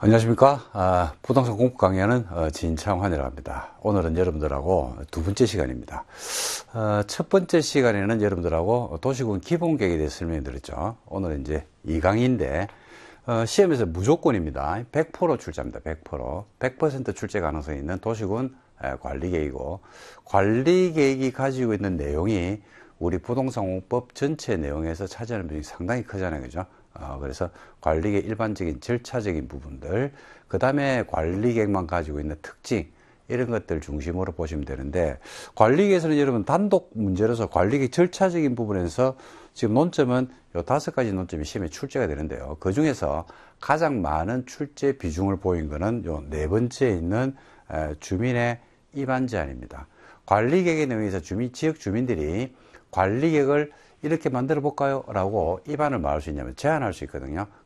안녕하십니까. 부동산 공부 강의하는 진창환이라고 합니다. 오늘은 여러분들하고 두 번째 시간입니다. 첫 번째 시간에는 여러분들하고 도시군 기본계획에 대해서 설명드렸죠. 오늘은 이제 2강인데 시험에서 무조건입니다. 100% 출제합니다. 100%. 100% 출제 가능성이 있는 도시군 관리계획이고, 관리계획이 가지고 있는 내용이 우리 부동산공법 전체 내용에서 차지하는 비중이 상당히 크잖아요. 그죠? 그래서 관리계획 일반적인 절차적인 부분들, 그 다음에 관리계획만 가지고 있는 특징, 이런 것들 중심으로 보시면 되는데, 관리계획에서는 여러분 단독 문제로서 관리계획 절차적인 부분에서 지금 논점은 요 5가지 논점이 시험에 출제가 되는데요. 그 중에서 가장 많은 출제 비중을 보인 거는 요 4번째에 있는 주민의 입안 제한입니다. 관리계획의 내용에서 지역 주민들이 관리계획을 이렇게 만들어 볼까요? 라고 입안을 말할 수 있냐면 제안할 수 있거든요.